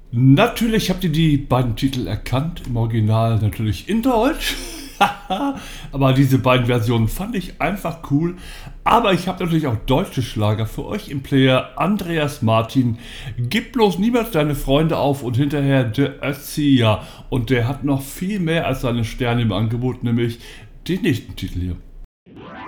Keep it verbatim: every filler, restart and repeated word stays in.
Natürlich habt ihr die beiden Titel erkannt, im Original natürlich in Deutsch. Aber diese beiden Versionen fand ich einfach cool. Aber ich habe natürlich auch deutsche Schlager für euch im Player. Andreas Martin, gib bloß niemals deine Freunde auf und hinterher der Erzieher. Und der hat noch viel mehr als seine Sterne im Angebot, nämlich den nächsten Titel hier.